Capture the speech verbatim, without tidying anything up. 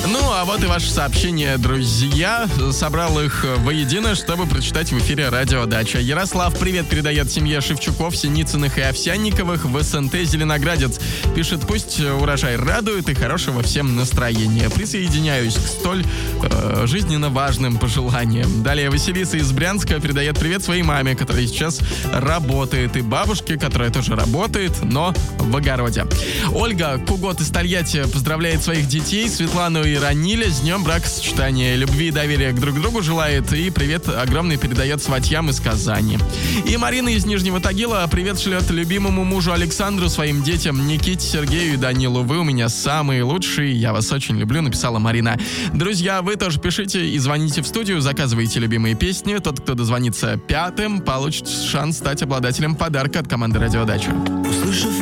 Ну, а вот и ваши сообщения, друзья. Собрал их воедино, чтобы прочитать в эфире «Радио Дача». Ярослав привет передает семье Шевчуков, Синицыных и Овсянниковых в СНТ «Зеленоградец». Пишет, пусть урожай радует и хорошего всем настроения. Присоединяюсь к столь э, жизненно важным пожеланиям. Далее Василиса из Брянска передает привет своей маме, которая сейчас работает, и бабушке, которая тоже работает, но в огороде. Ольга Кугот из Тольятти поздравляет своих детей, Светлану и Раниля, с днем бракосочетания. Любви и доверия к друг другу желает, и привет огромный передает сватьям из Казани. И Марина из Нижнего Тагила привет шлет любимому мужу Александру, своим детям Никите, Сергею и Данилу. Вы у меня самые лучшие, я вас очень люблю, написала Марина. Друзья, вы тоже пишите и звоните в студию, заказывайте любимые песни. Тот, кто дозвонится пятым, получит шанс стать обладателем подарка от команды «Радио Дача».